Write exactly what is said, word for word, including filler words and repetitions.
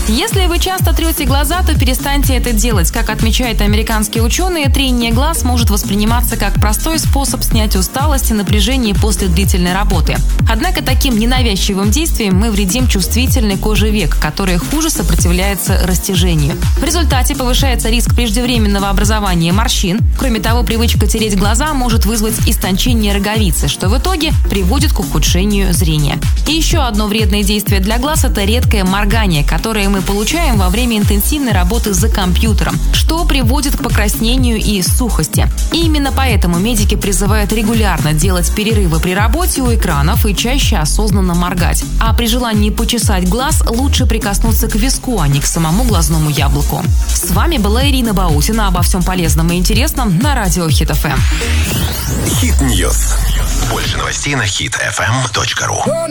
Если вы часто трете глаза, то перестаньте это делать. Как отмечают американские ученые, трение глаз может восприниматься как простой способ снять усталость и напряжение после длительной работы. Однако таким ненавязчивым действием мы вредим чувствительной коже век, которая хуже сопротивляется растяжению. В результате повышается риск преждевременного образования морщин. Кроме того, привычка тереть глаза может вызвать истончение роговицы, что в итоге приводит к ухудшению зрения. И еще одно вредное действие для глаз – это редкое моргание, которое мы получаем во время интенсивной работы за компьютером, что приводит к покраснению и сухости. И именно поэтому медики призывают регулярно делать перерывы при работе у экранов и чаще осознанно моргать. А при желании почесать глаз лучше прикоснуться к виску, а не к самому глазному яблоку. С вами была Ирина Баутина. Обо всем полезном и интересном на радио Хит эф эм. Хит Ньюс. Больше новостей на хит эф эм точка ру.